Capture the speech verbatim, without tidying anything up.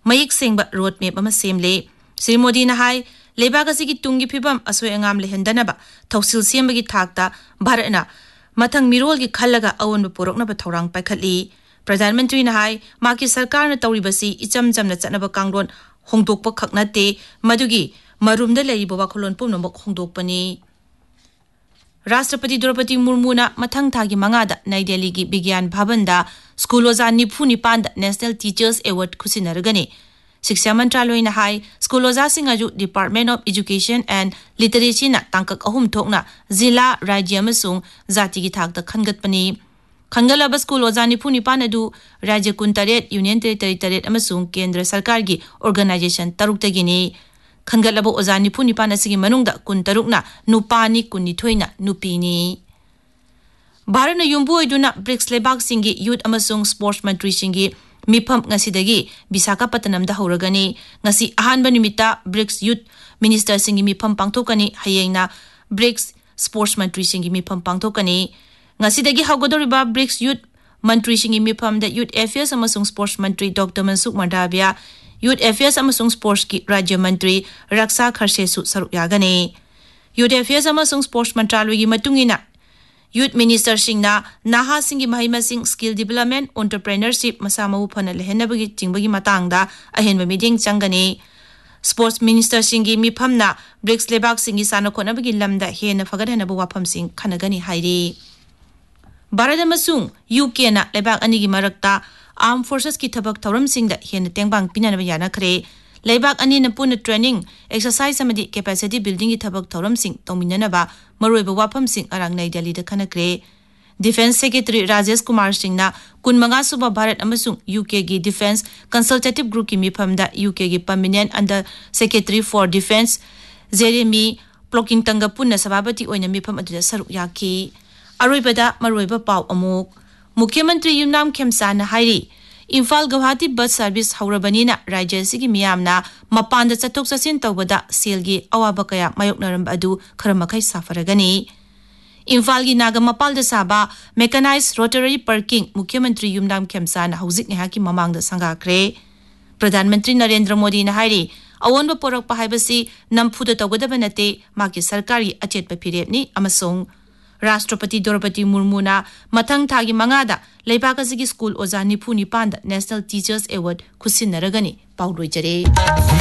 mayik sengba roadmap ama semle Sri Modi na hai lebaga sigi tungi phibam asoi angam lehendanaba thausil sembagi thakta bharatna mathang mirol gi khallaga awon porokna ba thorang paikhatli Pradhan Mantri na hai maki sarkar na tawribasi icham chamna chatnaba kanglon hongdokpa khaknate madugi marumda leriba wakholon pumnamok hongdokpani Rashtrapati Draupadi Murmu na mathang thagi mangada Nai Delhi gi Bigyan Bhavan da School Oza nifu nipan da National Teachers Award khusinaragani Shiksha Mantraloy na hai School Oza singaju Department of Education and Literacy na tangkak ahum thokna zila rajya amasung zati gi thakta khangatpani Khangalaba School Oza nifu nipan adu rajya kuntaret Union Territory taret amasung Kendra Sarkar gi organization taruktagini Khangalaba Oza nifu nipan asigi manungda kun tarukna nupani kunithoina nupini Bharana yumbu oiduna BRICS lebak singi youth amasung sports mantri singi mifam ngasidagi Visakhapatnam da horagani ngasi ahanba nimita BRICS youth minister singi mifam pangthokani hayengna BRICS sports mantri singi mifam pangthokani ngasidagi hagodoriba BRICS youth mantri singi mifam da youth affairs amasung sports mantri Doctor Mansukh Mandavia Youth Affairs amasung Sports ki Rajya Mantri Raksha Kharsesu saruk yagani Youth Affairs amasung Sports Mantraloy gi matungina Youth Minister singna naha singi mahima sing skill development entrepreneurship masamau phana lehenabagi tingbagi matangda ahenba meeting changani Sports Minister singi mifamna BRICS lebak singi sana khonabagi lamda hena fagadhana bu wafam sing khanagani hairi Bharat amasung U K na lebak ani gi marakta Armed Forces ki thabak thauram singda hen tengbang pinanaba yana khre leibak ani na puna training exercise amadi capacity building ki thabak thauram sing tawminanaba maroiba wafam sing arang Nai Delhi da khana khre Defense Secretary Rajesh Kumar Singh na kunmanga suba Bharat amasung U K gi Defense Consultative Group ki mifam da U K gi Permanent Under Secretary for Defense Jeremy Plokingtanga punna sababati oina mifam aduda saruk yaki aroibada maroiba paw amuk Mukhyamantri Yumnam Khemsa na hairi Imphal Guwahati bus service haurabanina rajya sigi miyamna mapanda chathok chasin tawbada selgi awaba kaya mayoknaramba adu kharamakai safaragani Imphal gi naga mapalda saba mechanized rotary parking Mukhyamantri Yumnam Khemsa na hauzik nehaki mamangda sangakre Pradhan Mantri Narendra Modi na hairi awonba porak pahaibasi nampuda tawgadaba nate maki sarkari achetpa phirepni amasung Rashtrapati Draupadi Murmu na mathang thagi mangada leibak asigi School Oza nifu nipan da National Teachers Award khusinaragani pauloi jare